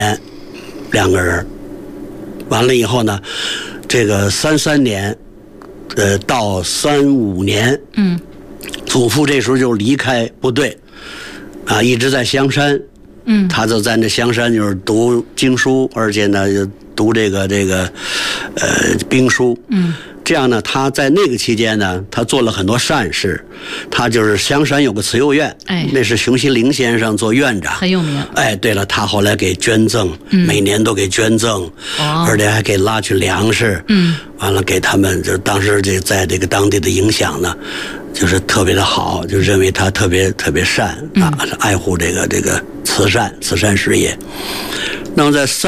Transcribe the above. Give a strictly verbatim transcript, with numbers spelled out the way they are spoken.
两个人。完了以后呢，这个三三年，呃，到三五年， 嗯， 祖父这时候就离开部队，啊，一直在香山， 嗯， 他就在那香山就是读经书，而且呢，就读这个这个，呃，兵书， 嗯。 这样呢，他在那个期间呢，他做了很多善事。他就是香山有个慈幼院， 哎， 那是熊希龄先生做院长， 很有名。 哎，对了，他后来给捐赠， 嗯、 每年都给捐赠， 哦、 而且还给拉去粮食， 嗯， 完了给他们，就当时这在这个当地的影响呢，就是特别的好，就认为他特别特别善啊，爱护这个这个慈善慈善事业。那么在